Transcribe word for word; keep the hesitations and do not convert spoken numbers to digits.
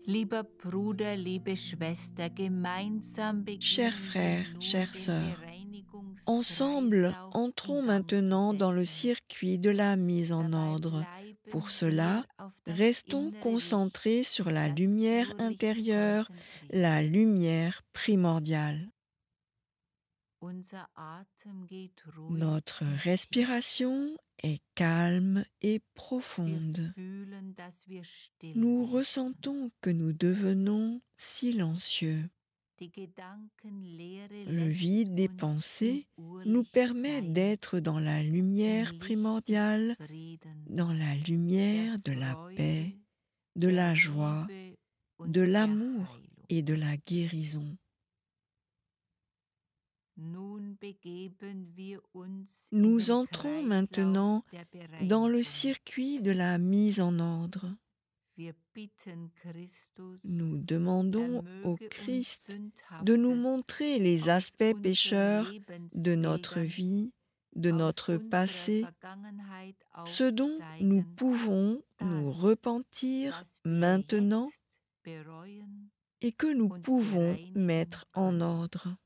Lieber Bruder, liebe Schwester, gemeinsam Chers beginnen wir frères, nun chères den sœurs, ensemble, Bereinigungskreislauf entrons in Gang zu maintenant dans le setzen. circuit de la mise en Dabei ordre. Pour bleiben wir cela, auf das restons innere Licht, concentrés sur la das lumière Urlicht intérieure, la konzentrieren. lumière primordiale. Unser Atem geht ruhig Notre und tief. respiration est calme et Wir profonde. fühlen, dass wir still Nous werden. ressentons que nous devenons silencieux. Die Gedankenleere Le lässt vide des uns im pensées nous Urlicht permet sein, d'être dans la im lumière Licht des primordiale, dans Friedens, la der lumière de la paix, Freude, de der la joie, Liebe de und der l'amour Heilung. et de la guérison. Nun begeben wir uns in Nous den entrons Kreislauf maintenant der dans le Bereinigung. circuit de la mise en ordre. Wir bitten Christus, Nous er demandons au möge uns Christ de nous Sündhaftes montrer les aus aspects unseren pécheurs de notre Lebenswegern, vie, de aus notre unserer passé, Vergangenheit ce dont nous aufzeigen, pouvons nous das, repentir was wir maintenant jetzt bereuen et que nous und pouvons bereinigen mettre en können. ordre.